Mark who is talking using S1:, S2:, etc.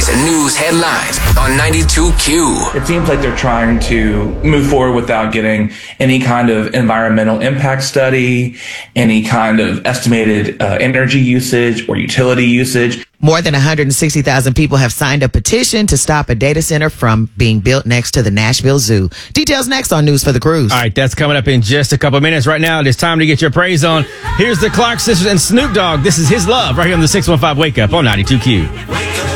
S1: today's news headlines on 92Q.
S2: It seems like they're trying to move forward without getting any kind of environmental impact study, any kind of estimated energy usage or utility usage.
S3: More than 160,000 people have signed a petition to stop a data center from being built next to the Nashville Zoo. Details next on News for the Cruise.
S4: All right, that's coming up in just a couple of minutes. Right now, it is time to get your praise on. Here's the Clark Sisters and Snoop Dogg. This is His Love right here on the 615 Wake Up on 92Q.